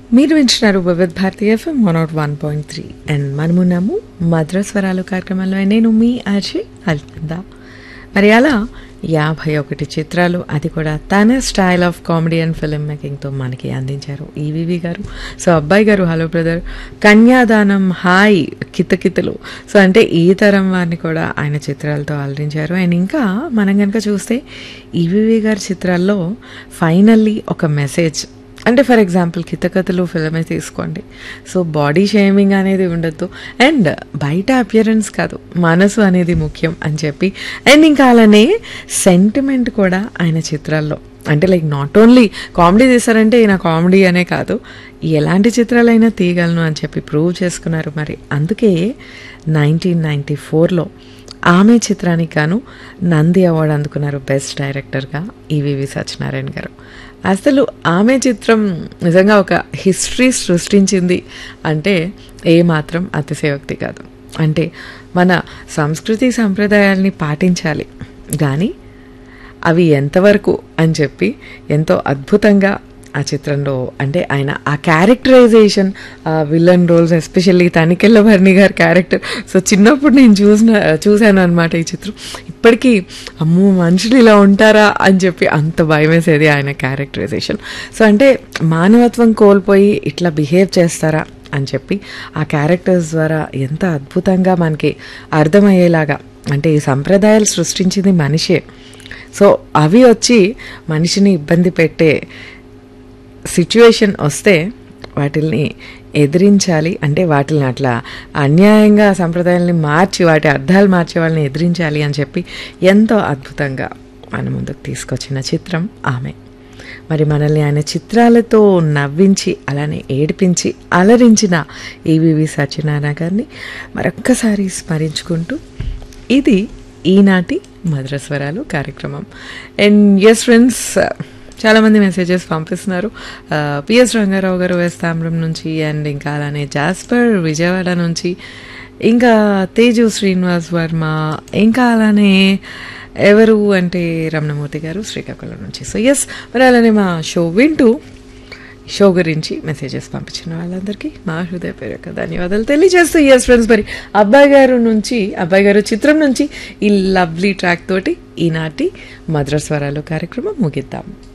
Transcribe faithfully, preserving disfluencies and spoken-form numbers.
మీరు వింటున్నారు Vividh Bharati FM one not one point three and మనమున్నాము మద్రస్వరాలు కార్యక్రమంలో. నేను మీ ఆర్జే అల్కందా. మరి అలా యాభై ఒకటి చిత్రాలు, అది కూడా తన style of comedy and film మేకింగ్తో మనకి అందించారు ఈవీవి గారు. సో అబ్బాయి గారు హలో బ్రదర్, కన్యాదానం, హాయ్, కితకితలు, సో అంటే ఈ తరం వారిని కూడా ఆయన చిత్రాలతో అలరించారు. అండ్ ఇంకా మనం కనుక చూస్తే ఈవీవి గారి చిత్రాల్లో ఫైనల్లీ ఒక మెసేజ్, అంటే ఫర్ ఎగ్జాంపుల్ కితకథలు ఫిల్మే తీసుకోండి. సో బాడీ షేమింగ్ అనేది ఉండద్దు, అండ్ బయట అపియరెన్స్ కాదు, మనసు అనేది ముఖ్యం అని చెప్పి, అండ్ ఇంకా అలానే సెంటిమెంట్ కూడా ఆయన చిత్రాల్లో, అంటే లైక్ నాట్ ఓన్లీ కామెడీ తీస్తారంటే ఈయన కామెడీ అనే కాదు, ఎలాంటి చిత్రాలైనా తీయగలను అని చెప్పి ప్రూవ్ చేసుకున్నారు. మరి అందుకే నైన్టీన్ నైంటీ ఫోర్లో ఆమె చిత్రానికి గాను నంది అవార్డు అందుకున్నారు బెస్ట్ డైరెక్టర్గా ఈవీవి సత్యనారాయణ గారు. అసలు ఆమె చిత్రం నిజంగా ఒక హిస్టరీ సృష్టించింది అంటే ఏమాత్రం అతిశయోక్తి కాదు. అంటే మన సంస్కృతి సంప్రదాయాల్ని పాటించాలి, కానీ అవి ఎంతవరకు అని చెప్పి ఎంతో అద్భుతంగా ఆ చిత్రంలో, అంటే ఆయన ఆ క్యారెక్టరైజేషన్, ఆ villain roles, especially Tanikella Bharani గారి క్యారెక్టర్. సో చిన్నప్పుడు నేను చూసిన చూశాను అనమాట ఈ చిత్రం. ఇప్పటికీ అమ్మో మనుషులు ఇలా ఉంటారా అని చెప్పి అంత భయం వేసేది ఆయన క్యారెక్టరైజేషన్. సో అంటే మానవత్వం కోల్పోయి ఇట్లా బిహేవ్ చేస్తారా అని చెప్పి ఆ క్యారెక్టర్స్ ద్వారా ఎంత అద్భుతంగా మనకి అర్థమయ్యేలాగా, అంటే ఈ సంప్రదాయాలు సృష్టించింది మనిషే. సో అవి వచ్చి మనిషిని ఇబ్బంది పెట్టే సిచ్యువేషన్ వస్తే వాటిల్ని ఎదిరించాలి, అంటే వాటిని అట్లా అన్యాయంగా సంప్రదాయాల్ని మార్చి వాటి అర్థాలు మార్చే వాళ్ళని ఎదిరించాలి అని చెప్పి ఎంతో అద్భుతంగా మన ముందుకు తీసుకొచ్చిన చిత్రం ఆమె. మరి మనల్ని ఆయన చిత్రాలతో నవ్వించి అలానే ఏడిపించి అలరించిన ఈవీవి సత్యనారాయణ గారిని మరొక్కసారి స్మరించుకుంటూ ఇది ఈనాటి మధురస్వరాలు కార్యక్రమం. అండ్ ఎస్ ఫ్రెండ్స్, చాలామంది మెసేజెస్ పంపిస్తున్నారు. పిఎస్ రంగారావు గారు వేస్తాంబ్రం నుంచి, అండ్ ఇంకా అలానే జాస్పర్ విజయవాడ నుంచి, ఇంకా తేజు శ్రీనివాస్ వర్మ, ఇంకా అలానే ఎవరు అంటే రమణమూర్తి గారు శ్రీకాకుళం నుంచి. సో ఎస్, మరి అలానే మా షో వింటూ షో గురించి మెసేజెస్ పంపించిన వాళ్ళందరికీ మా హృదయపూర్వక ధన్యవాదాలు తెలియజేస్తూ, ఎస్ ఫ్రెండ్స్, మరి అబ్బాయి గారు నుంచి అబ్బాయి గారు చిత్రం నుంచి ఈ లవ్లీ ట్రాక్ తోటి ఈనాటి మధురస్వరాలు కార్యక్రమం ముగిద్దాం.